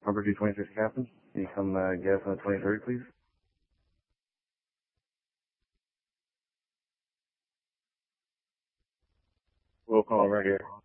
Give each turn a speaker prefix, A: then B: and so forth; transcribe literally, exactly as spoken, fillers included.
A: Harbor two twenty-six Captain. Can you come uh, get us on the twenty-third, please? We'll call right here.